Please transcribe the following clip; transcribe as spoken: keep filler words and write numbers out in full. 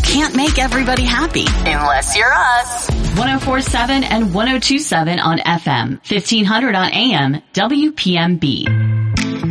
can't make everybody happy. Unless you're us. one oh four point seven and one oh two point seven on F M, fifteen hundred on A M, W P M B.